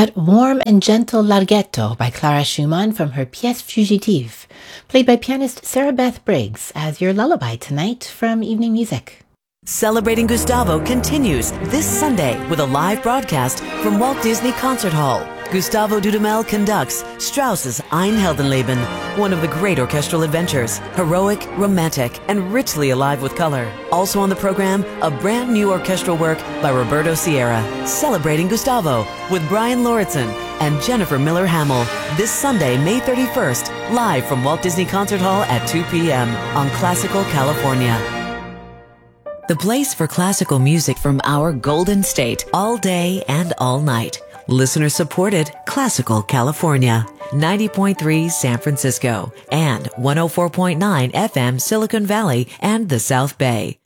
that warm and gentle larghetto by Clara Schumann from her Pièce Fugitive, played by pianist Sarah Beth Briggs as your lullaby tonight from Evening Music. Celebrating Gustavo continues this Sunday with a live broadcast from Walt Disney Concert Hall. Gustavo Dudamel conducts Strauss's Ein Heldenleben, one of the great orchestral adventures, heroic, romantic, and richly alive with color. Also on the program, a brand new orchestral work by Roberto Sierra, Celebrating Gustavo, with Brian Lauritsen and Jennifer Miller Hamill, this Sunday, May 31st, live from Walt Disney Concert Hall at 2 p.m. on Classical California. The place for classical music from our Golden State, all day and all night. Listener supported Classical California, 90.3 San Francisco, and 104.9 FM Silicon Valley and the South Bay.